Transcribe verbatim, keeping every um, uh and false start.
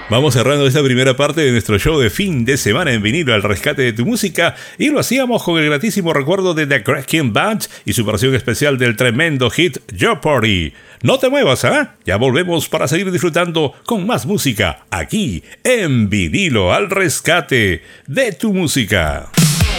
Vamos cerrando esta primera parte de nuestro show de fin de semana en vinilo al rescate de tu música, y lo hacíamos con el gratísimo recuerdo de The Cracking Band y su versión especial del tremendo hit Jeopardy. No te muevas, ¿eh? Ya volvemos para seguir disfrutando con más música aquí en vinilo al rescate de tu música.